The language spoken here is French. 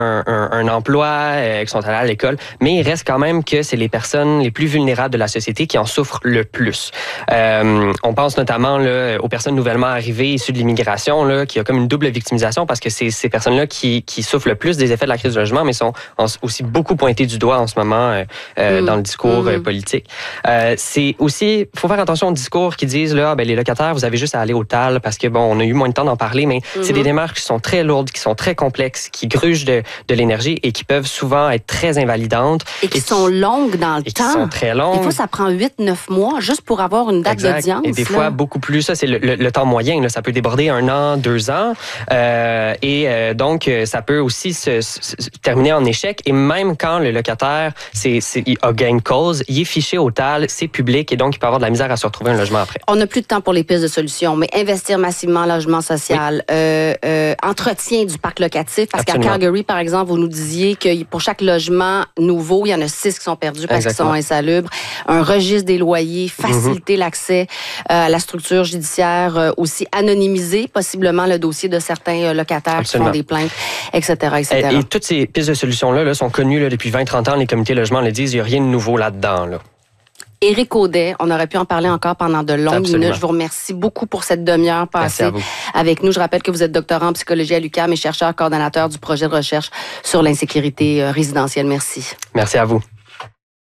un emploi, qui sont allés à l'école, mais il reste quand même que c'est les personnes les plus vulnérables de la société qui en souffrent le plus. On pense notamment là, aux personnes nouvellement arrivées issues de l'immigration, là, qui a comme une double victimisation parce que c'est ces personnes-là qui souffrent le plus des effets de la crise du logement, mais sont aussi beaucoup pointées du doigt en ce moment dans le discours politique. C'est aussi, faut faire attention aux discours qui disent là, les locataires, vous avez juste à aller au TAL parce que on a eu moins de temps d'en parler, mais c'est des démarches qui sont très lourdes, qui sont très complexes, qui grugent de l'énergie et qui peuvent souvent être très invalidantes. Et qui sont longues dans le temps. Qui sont très longues. Des fois, ça prend 8-9 mois juste pour avoir une date d'audience. Et des fois, beaucoup plus. Ça, c'est le temps moyen. Là. Ça peut déborder 1 an, 2 ans. Donc, ça peut aussi se terminer en échec. Et même quand le locataire a gain de cause, il est fiché au TAL, c'est public et donc il peut avoir de la misère à se retrouver un logement après. On n'a plus de temps pour les pistes de solutions, mais investir massivement en logement social, entretien du parc locatif, parce qu'à Calgary, par exemple, vous nous disiez que pour chaque logement nouveau, il y en a 6 qui sont perdus parce qu'ils sont insalubres. Un registre des loyers, faciliter l'accès à la structure judiciaire, aussi anonymiser possiblement le dossier de certains locataires qui font des plaintes, etc., etc. Et toutes ces pistes de solutions-là sont connues là, depuis 20-30 ans. Les comités logements le disent, il n'y a rien de nouveau là-dedans. Là. Éric Audet, on aurait pu en parler encore pendant de longues minutes. Je vous remercie beaucoup pour cette demi-heure passée avec nous. Je rappelle que vous êtes doctorant en psychologie à l'UQAM et chercheur coordonnateur du projet de recherche sur l'insécurité résidentielle. Merci. Merci à vous.